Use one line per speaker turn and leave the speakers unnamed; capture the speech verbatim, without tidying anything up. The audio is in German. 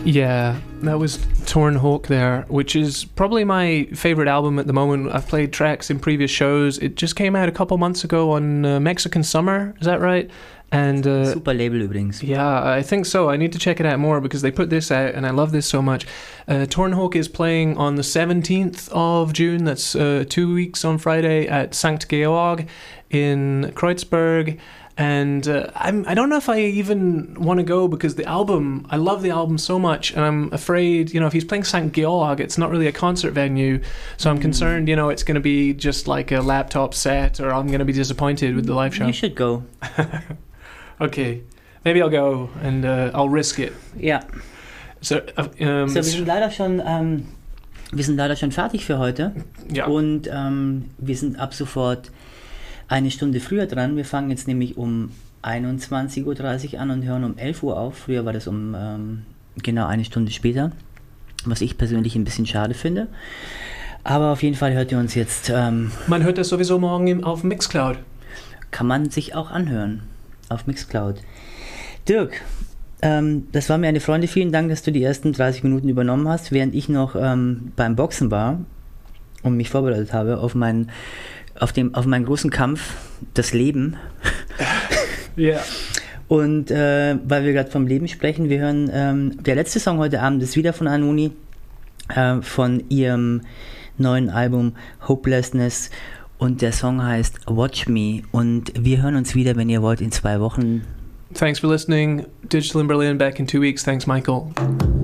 Yeah, that was Torn Hawk there, which is probably my favorite album at the moment. I've played tracks in previous shows. It just came out a couple months ago on uh, Mexican Summer, is that right? And uh,
super Label übrigens.
Yeah, I think so. I need to check it out more because they put this out and I love this so much. Uh, Torn Hawk is playing on the seventeenth of June. That's uh, two weeks on Friday at Sankt Georg in Kreuzberg. And uh, I'm, I don't know if I even want to go because the album, I love the album so much and I'm afraid, you know, if he's playing Sankt Georg, it's not really a concert venue. So I'm mm. concerned, you know, it's going to be just like a laptop set or I'm going to be disappointed with the live show.
You should go.
Okay, maybe I'll go and uh, I'll risk it.
Ja.
So, uh, um,
so wir sind leider schon, ähm, wir sind leider schon fertig für heute.
Ja.
Und ähm, wir sind ab sofort eine Stunde früher dran. Wir fangen jetzt nämlich um einundzwanzig Uhr dreißig an und hören um elf Uhr auf. Früher war das um ähm, genau eine Stunde später, was ich persönlich ein bisschen schade finde. Aber auf jeden Fall hört ihr uns jetzt. Ähm,
man hört das sowieso morgen im, auf Mixcloud.
Kann man sich auch anhören. Auf Mixcloud. Dirk, ähm, das war mir eine Freude. Vielen Dank, dass du die ersten dreißig Minuten übernommen hast, während ich noch ähm, beim Boxen war und mich vorbereitet habe auf meinen, auf dem, auf meinen großen Kampf, das Leben.
Ja. Yeah.
Und äh, weil wir gerade vom Leben sprechen, wir hören, ähm, der letzte Song heute Abend ist wieder von Anoni, äh, von ihrem neuen Album Hopelessness. Und der Song heißt Watch Me. Und wir hören uns wieder, wenn ihr wollt, in zwei Wochen.
Thanks for listening. Digital in Berlin back in two weeks. Thanks, Michael.